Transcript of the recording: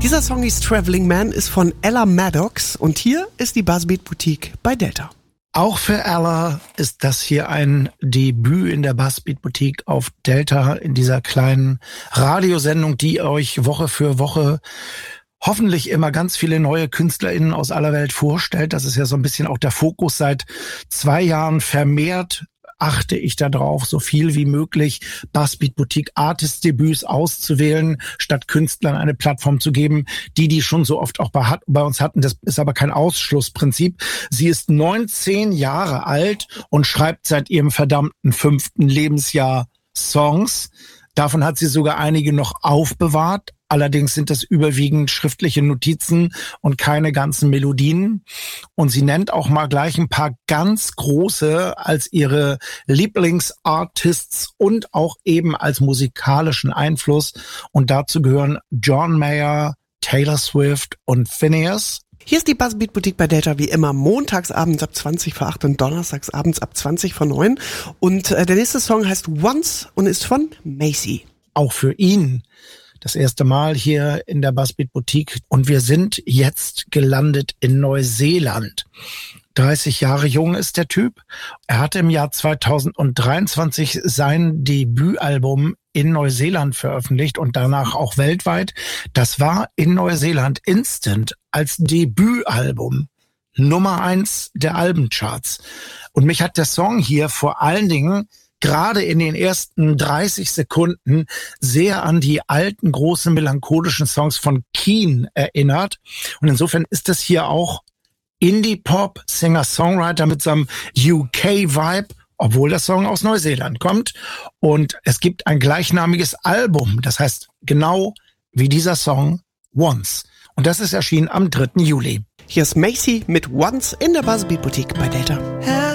Dieser Song ist Traveling Man, ist von Ella Maddox und hier ist die Buzzbeat Boutique bei Delta. Auch für Ella ist das hier ein Debüt in der Buzzbeat Boutique auf Delta, in dieser kleinen Radiosendung, die euch Woche für Woche hoffentlich immer ganz viele neue KünstlerInnen aus aller Welt vorstellt. Das ist ja so ein bisschen auch der Fokus. Seit 2 Jahren vermehrt achte ich darauf, so viel wie möglich Buzzbeat Boutique Artist-Debüts auszuwählen, statt Künstlern eine Plattform zu geben, die schon so oft auch bei uns hatten. Das ist aber kein Ausschlussprinzip. Sie ist 19 Jahre alt und schreibt seit ihrem verdammten 5. Lebensjahr Songs. Davon hat sie sogar einige noch aufbewahrt. Allerdings sind das überwiegend schriftliche Notizen und keine ganzen Melodien. Und sie nennt auch mal gleich ein paar ganz große als ihre Lieblingsartists und auch eben als musikalischen Einfluss. Und dazu gehören John Mayer, Taylor Swift und Finneas. Hier ist die Buzzbeat Boutique bei Delta wie immer montags abends ab 20 vor 8 und donnerstags abends ab 20 vor 9. Und der nächste Song heißt Once und ist von Macy. Auch für ihn das erste Mal hier in der Buzzbeat Boutique und wir sind jetzt gelandet in Neuseeland. 30 Jahre jung ist der Typ. Er hatte im Jahr 2023 sein Debütalbum in Neuseeland veröffentlicht und danach auch weltweit. Das war in Neuseeland instant als Debütalbum Nummer 1 der Albencharts. Und mich hat der Song hier vor allen Dingen gerade in den ersten 30 Sekunden sehr an die alten, großen, melancholischen Songs von Keane erinnert. Und insofern ist das hier auch Indie-Pop, Singer-Songwriter mit seinem UK-Vibe, obwohl der Song aus Neuseeland kommt. Und es gibt ein gleichnamiges Album, das heißt genau wie dieser Song Once. Und das ist erschienen am 3. Juli. Hier ist Macy mit Once in der Buzzbeat Boutique bei Delta.